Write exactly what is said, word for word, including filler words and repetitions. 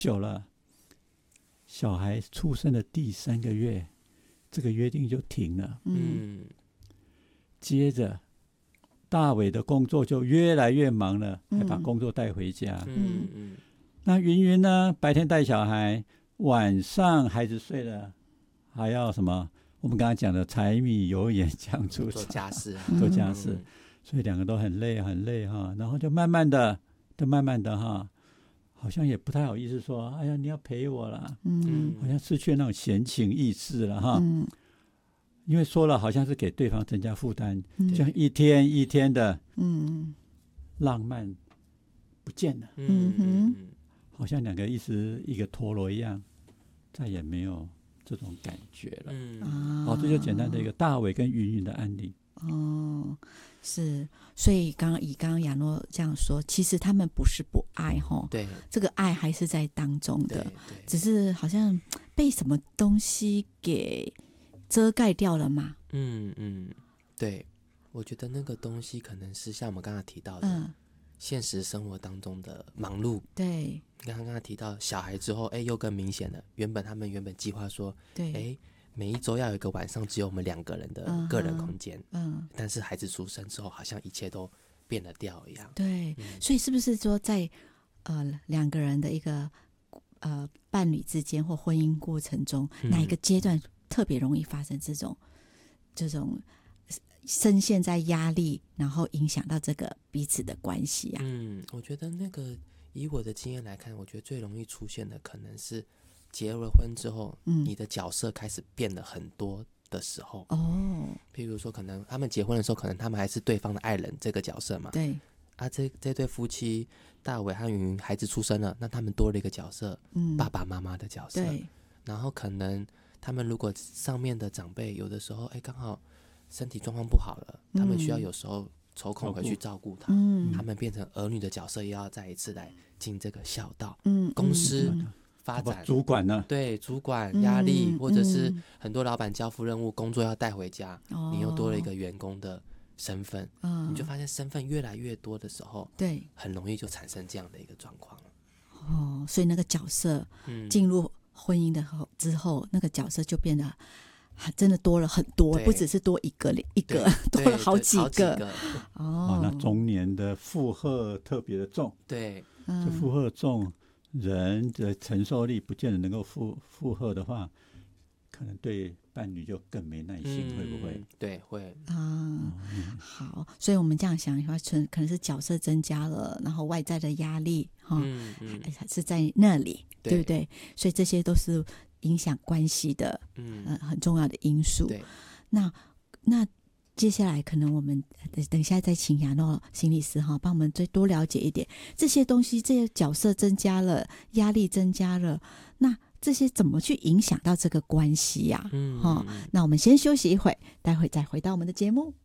久了，小孩出生的第三个月，这个约定就停了。 嗯， 接着大伟的工作就越来越忙了，还把工作带回家。 嗯嗯， 那云云呢？白天带小孩，晚上孩子睡了，还要什么？我们刚刚讲的柴米油盐酱醋茶， 做家事， 做家事， 嗯所以两个都很累，很累哈。然后就慢慢的，就慢慢的哈，好像也不太好意思说，哎呀，你要陪我啦， 嗯， 好像失去那种闲情逸致了哈。 嗯因为说了，好像是给对方增加负担， 嗯这样一天一天的嗯浪漫不见了， 嗯嗯好像两个一直一个陀螺一样，再也没有这种感觉了。 嗯啊， 哦，这就简单的一个大伟跟云云的案例。 哦，是，所以刚刚以刚刚亚诺这样说，其实他们不是不爱哈， 对这个爱还是在当中对的， 对， 只是好像被什么东西给遮盖掉了嘛。 嗯嗯，对，我觉得那个东西可能是像我们刚刚提到的， 嗯， 现实生活当中的忙碌。 对刚刚刚刚提到小孩之后，哎，又更明显了。原本他们原本计划说， 对， 哎，每一周要有一个晚上只有我们两个人的嗯哼个人空间， 嗯， 但是孩子出生之后，好像一切都变了调一样。 对， 嗯所以是不是说在呃两个人的一个呃伴侣之间或婚姻过程中， 嗯哪一个阶段特别容易发生这种这种深陷在压力，然后影响到这个彼此的关系啊？ 嗯，我觉得那个以我的经验来看，我觉得最容易出现的可能是结了婚之后， 嗯你的角色开始变得很多的时候。 哦， 譬如说，可能他们结婚的时候，可能他们还是对方的爱人这个角色嘛。 对， 啊，这这对夫妻大伟和云云孩子出生了，那他们多了一个角色， 嗯， 爸爸妈妈的角色。 对， 然后可能他们如果上面的长辈有的时候，哎，刚好身体状况不好了，他们需要有时候抽空回去照顾他。 嗯他们变成儿女的角色，又要再一次来尽这个孝道。 嗯， 公司嗯发展， 主管呢？ 对主管压力， 嗯或者是嗯很多老板交付任务，工作要带回家， 哦你又多了一个员工的身份， 嗯你就发现身份越来越多的时候， 对很容易就产生这样的一个状况了。 哦，所以那个角色嗯， 进入婚姻的后之后，那个角色就变得还真的多了很多， 对不只是多一个一个，多对了好对好几个个， 哦哦， 那中年的负荷特别的重， 对， 嗯这负荷重，人的承受力不见得能够负负荷的话，可能对伴侣就更没耐心，会不会嗯？对，会， 啊，好，所以我们这样想的话，可可能是角色增加了，然后外在的压力哈、 嗯嗯还是在那里， 对对不对？所以这些都是影响关系的嗯， 呃很重要的因素。 对， 那那接下来可能我们等等一下再请亚诺心理师哈，帮我们再多了解一点这些东西，这些角色增加了，压力增加了，那这些怎么去影响到这个关系呀、 嗯哈、 嗯那我们先休息一会，待会再回到我们的节目。